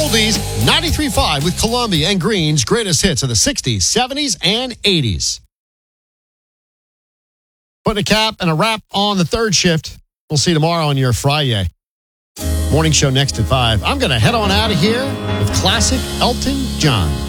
oldies, 93.5 with Columbia and Green's greatest hits of the 60s, 70s, and 80s. Putting a cap and a wrap on the third shift. We'll see you tomorrow on your Friday. Morning show next at 5. I'm going to head on out of here with classic Elton John.